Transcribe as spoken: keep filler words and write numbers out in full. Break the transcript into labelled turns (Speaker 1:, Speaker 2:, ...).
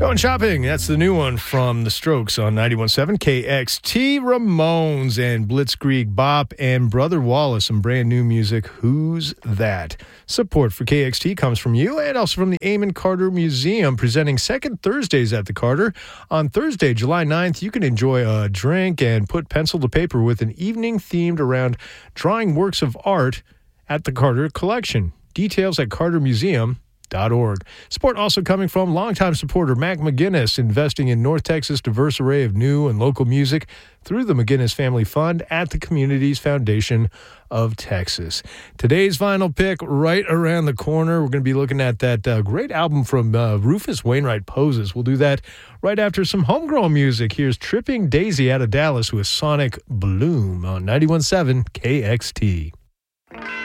Speaker 1: Going shopping. That's the new one from The Strokes on ninety-one point seven K X T. Ramones and Blitzkrieg Bop and Brother Wallace, some brand new music. Who's that? Support for K X T comes from you and also from the Amon Carter Museum, presenting second Thursdays at the Carter. On Thursday, July ninth, you can enjoy a drink and put pencil to paper with an evening themed around drawing works of art at the Carter Collection. Details at carter museum dot org. Support also coming from longtime supporter Mac McGinnis, investing in North Texas' diverse array of new and local music through the McGinnis Family Fund at the Communities Foundation of Texas. Today's vinyl pick right around the corner. We're going to be looking at that uh, great album from uh, Rufus Wainwright, Poses. We'll do that right after some homegrown music. Here's Tripping Daisy out of Dallas with Sonic Bloom on ninety-one point seven K X T.